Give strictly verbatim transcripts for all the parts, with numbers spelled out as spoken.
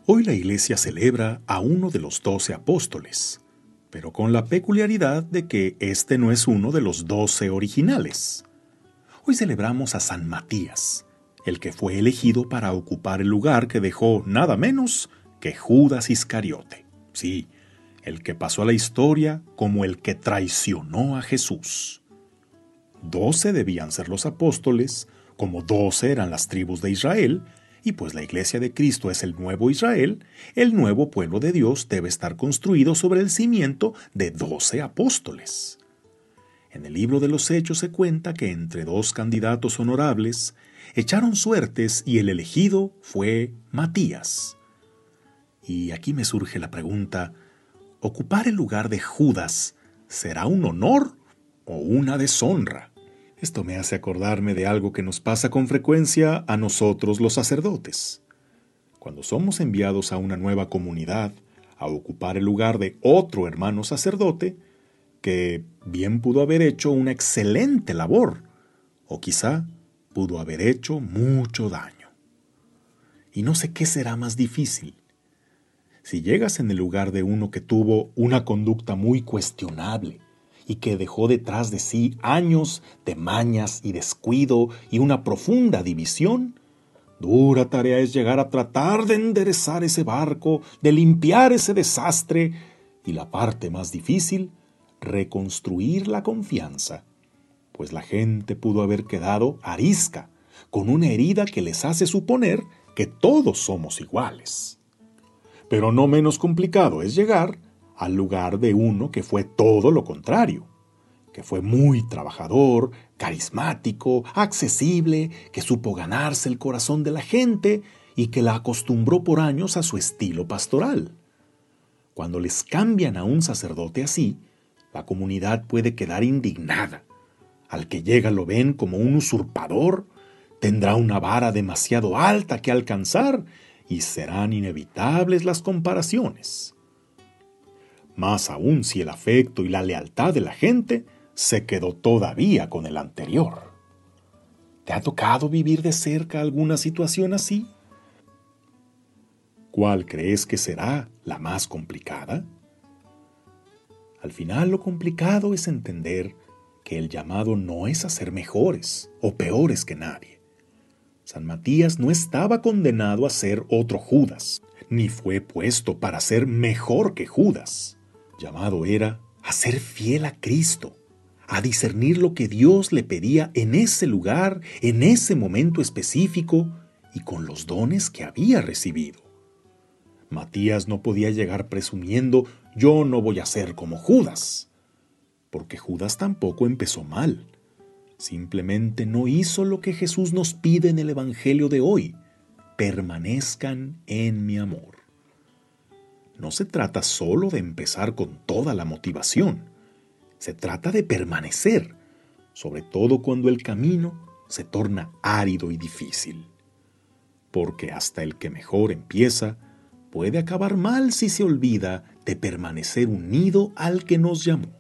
Hoy la Iglesia celebra a uno de los doce apóstoles, pero con la peculiaridad de que este no es uno de los doce originales. Hoy celebramos a San Matías, el que fue elegido para ocupar el lugar que dejó nada menos que Judas Iscariote. Sí, el que pasó a la historia como el que traicionó a Jesús. Doce debían ser los apóstoles, como doce eran las tribus de Israel, y pues la Iglesia de Cristo es el nuevo Israel, el nuevo pueblo de Dios debe estar construido sobre el cimiento de doce apóstoles. En el libro de los Hechos se cuenta que entre dos candidatos honorables echaron suertes y el elegido fue Matías. Y aquí me surge la pregunta, ¿ocupar el lugar de Judas será un honor o una deshonra? Esto me hace acordarme de algo que nos pasa con frecuencia a nosotros los sacerdotes. Cuando somos enviados a una nueva comunidad a ocupar el lugar de otro hermano sacerdote, que bien pudo haber hecho una excelente labor, o quizá pudo haber hecho mucho daño. Y no sé qué será más difícil. Si llegas en el lugar de uno que tuvo una conducta muy cuestionable, y que dejó detrás de sí años de mañas y descuido y una profunda división, dura tarea es llegar a tratar de enderezar ese barco, de limpiar ese desastre, y la parte más difícil, reconstruir la confianza, pues la gente pudo haber quedado arisca, con una herida que les hace suponer que todos somos iguales. Pero no menos complicado es llegar al lugar de uno que fue todo lo contrario, que fue muy trabajador, carismático, accesible, que supo ganarse el corazón de la gente y que la acostumbró por años a su estilo pastoral. Cuando les cambian a un sacerdote así, la comunidad puede quedar indignada. Al que llega lo ven como un usurpador, tendrá una vara demasiado alta que alcanzar y serán inevitables las comparaciones. Más aún si el afecto y la lealtad de la gente se quedó todavía con el anterior. ¿Te ha tocado vivir de cerca alguna situación así? ¿Cuál crees que será la más complicada? Al final lo complicado es entender que el llamado no es a ser mejores o peores que nadie. San Matías no estaba condenado a ser otro Judas, ni fue puesto para ser mejor que Judas. Llamado era a ser fiel a Cristo, a discernir lo que Dios le pedía en ese lugar, en ese momento específico y con los dones que había recibido. Matías no podía llegar presumiendo, yo no voy a ser como Judas, porque Judas tampoco empezó mal. Simplemente no hizo lo que Jesús nos pide en el Evangelio de hoy, permanezcan en mi amor. No se trata solo de empezar con toda la motivación. Se trata de permanecer, sobre todo cuando el camino se torna árido y difícil. Porque hasta el que mejor empieza puede acabar mal si se olvida de permanecer unido al que nos llamó.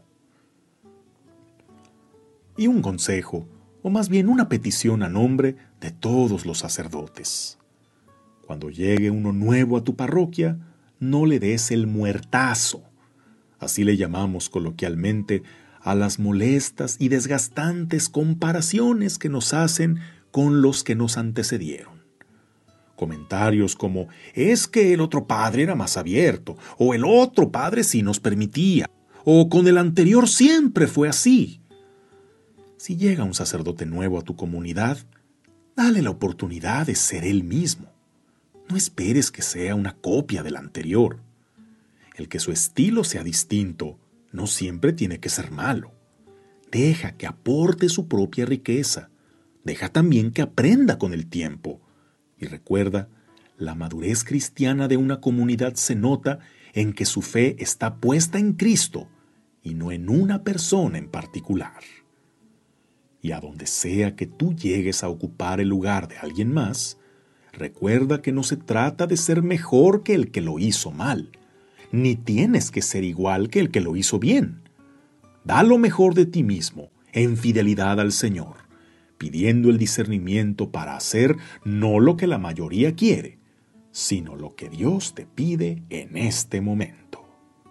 Y un consejo, o más bien una petición a nombre de todos los sacerdotes. Cuando llegue uno nuevo a tu parroquia, no le des el muertazo. Así le llamamos coloquialmente a las molestas y desgastantes comparaciones que nos hacen con los que nos antecedieron. Comentarios como, es que el otro padre era más abierto, o el otro padre sí nos permitía, o con el anterior siempre fue así. Si llega un sacerdote nuevo a tu comunidad, dale la oportunidad de ser él mismo. No esperes que sea una copia del anterior. El que su estilo sea distinto no siempre tiene que ser malo. Deja que aporte su propia riqueza. Deja también que aprenda con el tiempo. Y recuerda, la madurez cristiana de una comunidad se nota en que su fe está puesta en Cristo y no en una persona en particular. Y a donde sea que tú llegues a ocupar el lugar de alguien más, recuerda que no se trata de ser mejor que el que lo hizo mal, ni tienes que ser igual que el que lo hizo bien. Da lo mejor de ti mismo, en fidelidad al Señor, pidiendo el discernimiento para hacer no lo que la mayoría quiere, sino lo que Dios te pide en este momento.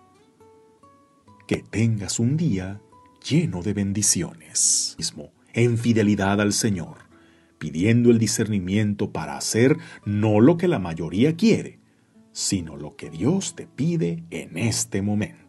Que tengas un día lleno de bendiciones, en fidelidad al Señor, pidiendo el discernimiento para hacer no lo que la mayoría quiere, sino lo que Dios te pide en este momento.